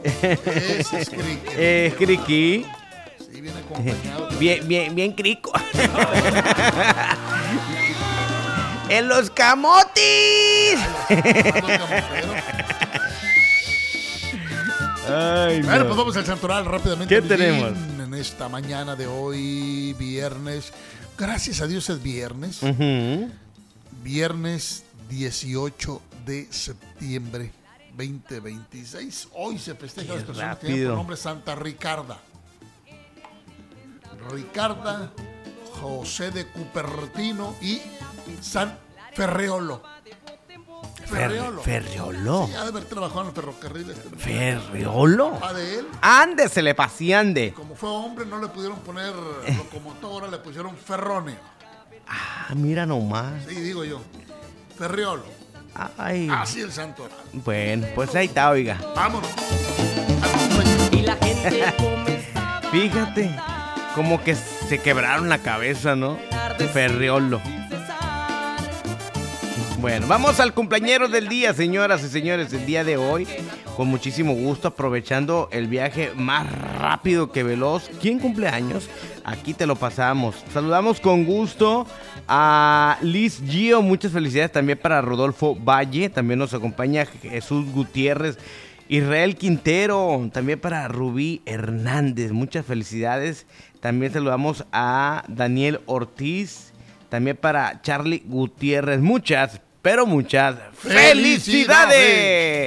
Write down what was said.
Ese es criqui. Criqui. Sí, viene acompañado. Bien crico. ¡En los camotis! Ay, Bueno, no. pues vamos al santoral rápidamente. ¿Qué Luisín, tenemos? en esta mañana de hoy, viernes. Gracias a Dios es viernes. Ujú. Viernes 18 de septiembre 2026. Hoy se festeja Qué las personas que rápido. tienen por nombre Santa Ricarda. Ricarda, José de Cupertino y San Ferreolo. Ferreolo. Ferreolo. Sí, ha de haber trabajado en los ferrocarriles. Ferreolo. Papá de él, Ande, se le paseande. como fue hombre, no le pudieron poner locomotora, le pusieron ferrone. Ah, mira nomás. Sí, digo yo. Ferreolo. Ay. Así el santo. Bueno, pues ahí está, oiga. Vámonos. Y la gente comenzaba Fíjate, como que se quebraron la cabeza, ¿no? Ferreolo. sin cesar. Bueno, vamos al cumpleañero del día, señoras y señores, el día de hoy, con muchísimo gusto, aprovechando el viaje más rápido que veloz. ¿Quién cumple años? Aquí te lo pasamos. Saludamos con gusto a Liz Gio, muchas felicidades también para Rodolfo Valle, también nos acompaña Jesús Gutiérrez, Israel Quintero, también para Rubí Hernández, muchas felicidades. También saludamos a Daniel Ortiz, también para Charlie Gutiérrez, muchas, pero muchas felicidades.